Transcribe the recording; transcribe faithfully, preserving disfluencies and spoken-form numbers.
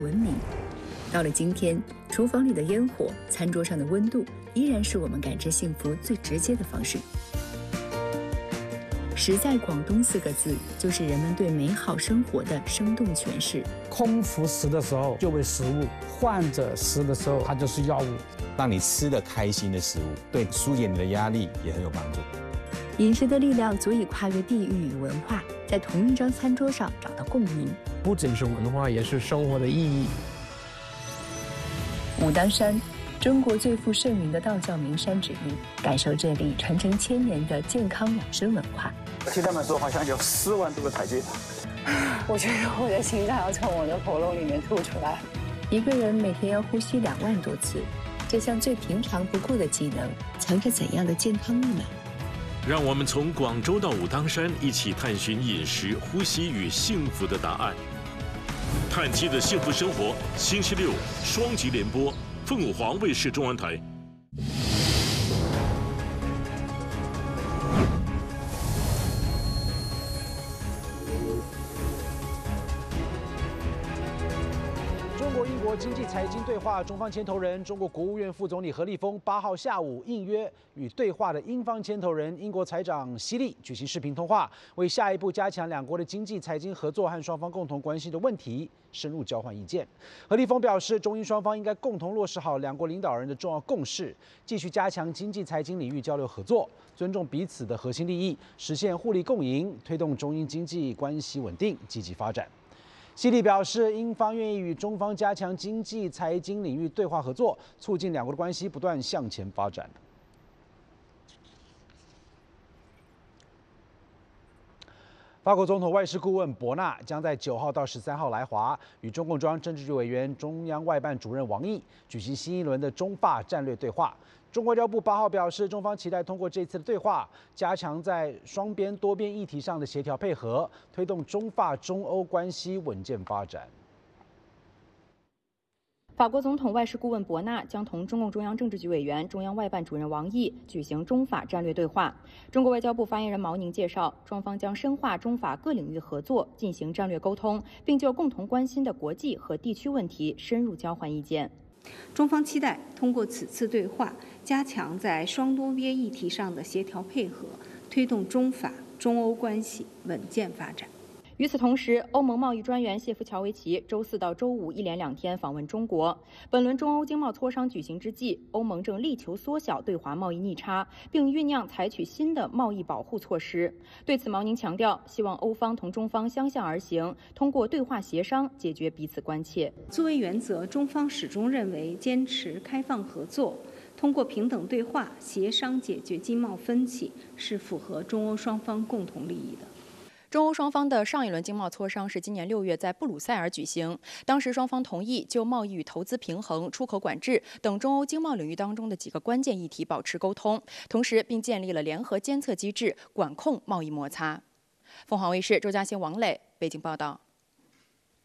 文明。到了今天，厨房里的烟火，餐桌上的温度，依然是我们感知幸福最直接的方式。食在广东四个字，就是人们对美好生活的生动诠释。 空腹食的时候就为食物，患者食的时候它就是药物。 让你吃得开心的食物，对疏解你的压力也很有帮助。 饮食的力量足以跨越地域与文化，在同一张餐桌上找到共鸣。 不仅是文化，也是生活的意义。 武当山，中国最负盛名的道教名山之一，感受这里传承千年的健康养生文化。 听他们说，好像有四万多个台阶。 我觉得我的心脏要从我的喉咙里面吐出来。 一个人每天要呼吸两万多次，这项最平常不过的技能，藏着怎样的健康密码？ 让我们从广州到武当山，一起探寻饮食、呼吸与幸福的答案。叹气的幸福生活，星期六双极联播，凤凰卫视中文台。 中国英国经济财经对话中方牵头人中国国务院副总理何立峰八号下午应约与对话的英方牵头人英国财长希利举行视频通话，为下一步加强两国的经济财经合作和双方共同关心的问题深入交换意见。何立峰表示，中英双方应该共同落实好两国领导人的重要共识，继续加强经济财经领域交流合作，尊重彼此的核心利益，实现互利共赢，推动中英经济关系稳定积极发展。希利表示，英方愿意与中方加强经济财经领域对话合作，促进两国的关系不断向前发展。法国总统外事顾问博纳将在九号到十三号来华，与中共中央政治局委员、中央外办主任王毅举行新一轮的中法战略对话。中国外交部八号表示，中方期待通过这次的对话，加强在双边、多边议题上的协调配合，推动中法、中欧关系稳健发展。 法国总统外事顾问博纳将同中共中央政治局委员、中央外办主任王毅举行中法战略对话。中国外交部发言人毛宁介绍，双方将深化中法各领域合作，进行战略沟通，并就共同关心的国际和地区问题深入交换意见。 中方期待通过此次对话，加强在双多边议题上的协调配合，推动中法、中欧关系稳健发展。 与此同时，欧盟贸易专员谢夫乔维奇周四到周五一连两天访问中国。本轮中欧经贸磋商举行之际，欧盟正力求缩小对华贸易逆差，并酝酿采取新的贸易保护措施。对此，毛宁强调，希望欧方同中方相向而行，通过对话协商解决彼此关切。 作为原则，中方始终认为坚持开放合作，通过平等对话协商解决经贸分歧，是符合中欧双方共同利益的。 中欧双方的上一轮经贸磋商是今年六月在布鲁塞尔举行，当时双方同意就贸易与投资平衡、出口管制等中欧经贸领域当中的几个关键议题保持沟通，同时并建立了联合监测机制，管控贸易摩擦。凤凰卫视周嘉欣、王磊北京报道。